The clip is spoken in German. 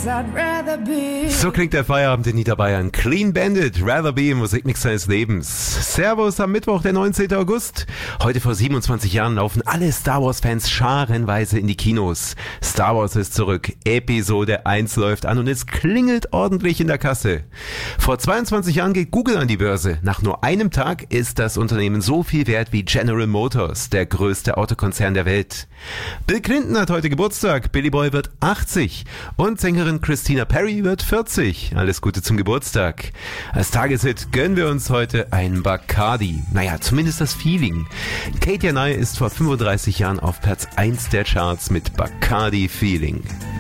So klingt der Feierabend in Niederbayern. Clean Bandit, Rather Be im Musikmix seines Lebens. Servus am Mittwoch, der 19. August. Heute vor 27 Jahren laufen alle Star Wars-Fans scharenweise in die Kinos. Star Wars ist zurück. Episode 1 läuft an und es klingelt ordentlich in der Kasse. Vor 22 Jahren geht Google an die Börse. Nach nur einem Tag ist das Unternehmen so viel wert wie General Motors, der größte Autokonzern der Welt. Bill Clinton hat heute Geburtstag. Billy Boy wird 80 und Sängerin Christina Perry wird 40. Alles Gute zum Geburtstag. Als Tageshit gönnen wir uns heute ein Bacardi. Naja, zumindest das Feeling. Katie Nye ist vor 35 Jahren auf Platz 1 der Charts mit Bacardi Feeling.